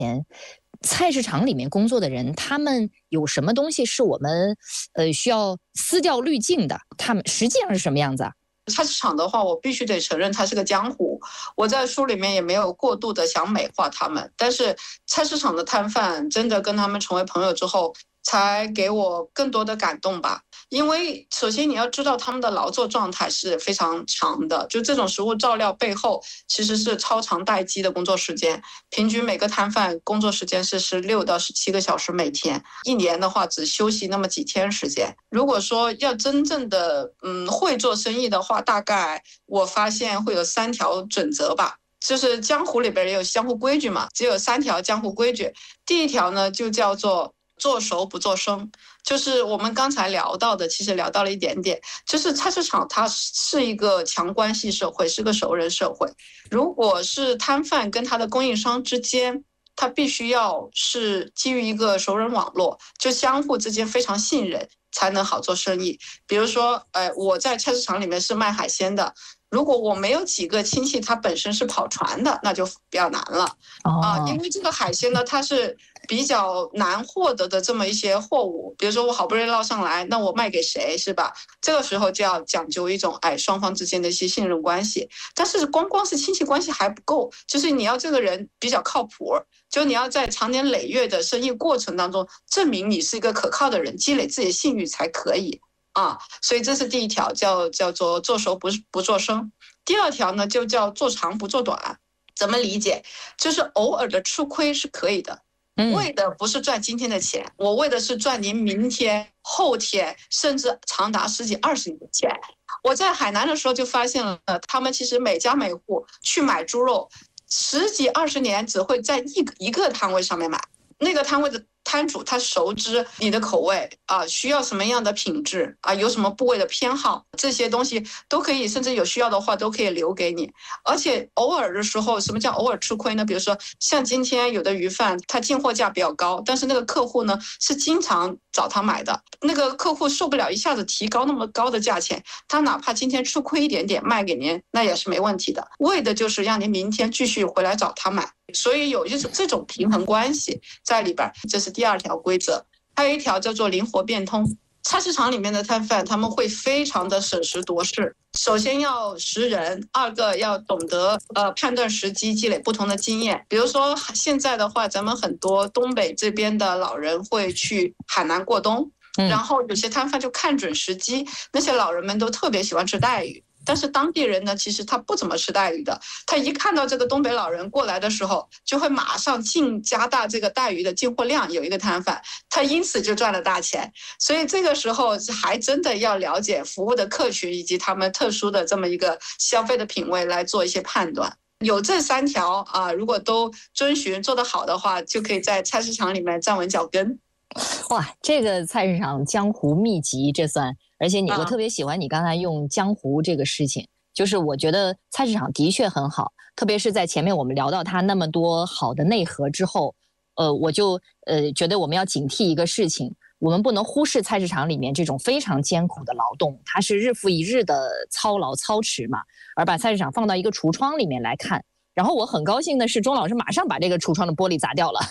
菜市场里面工作的人，他们有什么东西是我们需要撕掉滤镜的？他们实际上是什么样子啊？ 菜市场的话，我必须得承认它是个江湖。我在书里面也没有过度的想美化他们，但是菜市场的摊贩真的跟他们成为朋友之后，才给我更多的感动吧。因为首先你要知道他们的劳作状态是非常长的，就这种食物照料背后其实是超长待机的工作时间，平均每个摊贩工作时间是16到17个小时每天，一年的话只休息那么几天时间。如果说要真正的会做生意的话，大概我发现会有3条准则吧。就是江湖里边也有江湖规矩嘛，只有3条江湖规矩。第一条呢就叫做做熟不做生，就是我们刚才聊到的，其实聊到了一点点，就是菜市场它是一个强关系社会，是个熟人社会。如果是摊贩跟他的供应商之间，他必须要是基于一个熟人网络，就相互之间非常信任，才能好做生意。比如说，我在菜市场里面是卖海鲜的，如果我没有几个亲戚他本身是跑船的，那就比较难了因为这个海鲜呢，它是比较难获得的这么一些货物，比如说我好不容易捞上来，那我卖给谁是吧？这个时候就要讲究一种双方之间的一些信任关系。但是光是亲戚关系还不够，就是你要这个人比较靠谱，就你要在长年累月的生意过程当中证明你是一个可靠的人，积累自己的信誉才可以所以这是第一条，叫做做熟不做生。第二条呢就叫做长不做短。怎么理解？就是偶尔的吃亏是可以的，为的不是赚今天的钱，我为的是赚您明天、后天，甚至长达10几20年的钱。我在海南的时候就发现了，他们其实每家每户去买猪肉，10几20年只会在一个摊位上面买，那个摊位的摊主他熟知你的口味需要什么样的品质有什么部位的偏好，这些东西都可以，甚至有需要的话都可以留给你。而且偶尔的时候，什么叫偶尔吃亏呢？比如说像今天有的鱼贩他进货价比较高，但是那个客户呢是经常找他买的，那个客户受不了一下子提高那么高的价钱，他哪怕今天吃亏一点点卖给您，那也是没问题的，为的就是让您明天继续回来找他买。所以有这种平衡关系在里边，这是第二条规则。还有一条叫做灵活变通。菜市场里面的摊贩他们会非常的审时度势，首先要识人，二个要懂得判断时机，积累不同的经验。比如说现在的话，咱们很多东北这边的老人会去海南过冬，然后有些摊贩就看准时机，那些老人们都特别喜欢吃带鱼。但是当地人呢，其实他不怎么吃带鱼的，他一看到这个东北老人过来的时候，就会马上加大这个带鱼的进货量。有一个摊贩，他因此就赚了大钱。所以这个时候还真的要了解服务的客群以及他们特殊的这么一个消费的品味来做一些判断。有这3条如果都遵循做得好的话，就可以在菜市场里面站稳脚跟。 哇，这个菜市场江湖秘籍，这算。而且我特别喜欢你刚才用江湖这个事情，就是我觉得菜市场的确很好，特别是在前面我们聊到它那么多好的内核之后，我就觉得我们要警惕一个事情，我们不能忽视菜市场里面这种非常艰苦的劳动，它是日复一日的操劳操持嘛，而把菜市场放到一个橱窗里面来看。然后我很高兴的是，钟老师马上把这个橱窗的玻璃砸掉了。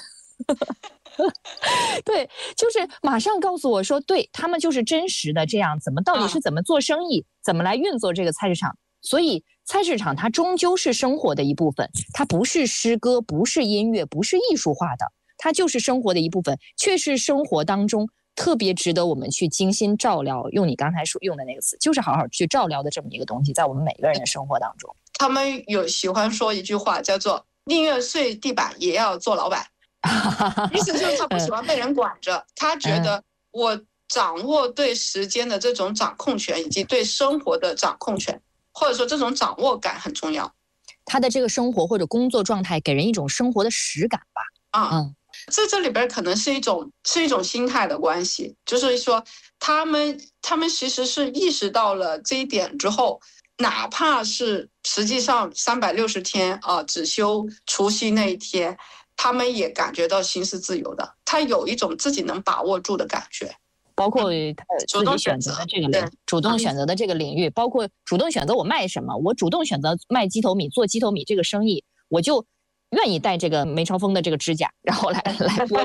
对，就是马上告诉我说，对，他们就是真实的这样，到底是怎么做生意，怎么来运作这个菜市场。所以菜市场它终究是生活的一部分，它不是诗歌，不是音乐，不是艺术化的，它就是生活的一部分，却是生活当中特别值得我们去精心照料，用你刚才用的那个词，就是好好去照料的这么一个东西，在我们每个人的生活当中。 他们有喜欢说一句话叫做宁愿睡地板也要做老板。意思就是他不喜欢被人管着，他觉得我掌握对时间的这种掌控权，以及对生活的掌控权，或者说这种掌握感很重要。 他的这个生活或者工作状态给人一种生活的实感吧。 这里边可能是一种心态的关系，就是说他们其实是意识到了这一点之后，哪怕是实际上360天只休除夕那一天，他们也感觉到心是自由的，他有一种自己能把握住的感觉， 包括他自己选择的这个主动选择的这个领域，包括主动选择我卖什么，我主动选择卖鸡头米，做鸡头米这个生意，我就愿意戴这个梅超风的这个指甲，然后来播